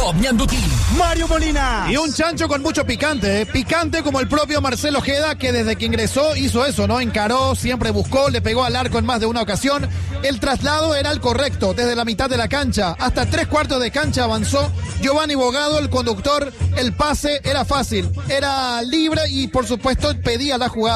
Top Ñandutí, Mario Molina. Y un chancho con mucho picante, picante como el propio Marcelo Ojeda, que desde que ingresó hizo eso, ¿no? Encaró, siempre buscó, le pegó al arco en más de una ocasión. El traslado era el correcto, desde la mitad de la cancha hasta 3/4 de cancha avanzó Giovanni Bogado, el conductor. El pase era fácil, era libre y por supuesto pedía la jugada.